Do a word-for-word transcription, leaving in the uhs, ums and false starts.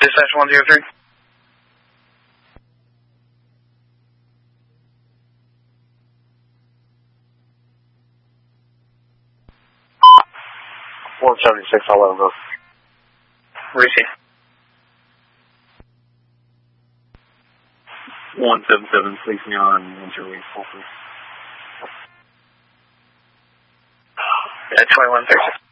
dispatch one zero three. one seventy-six, I'll let him go. Receive. one seven seven, please me on Interway, please. Yeah, twenty-one thirty-six.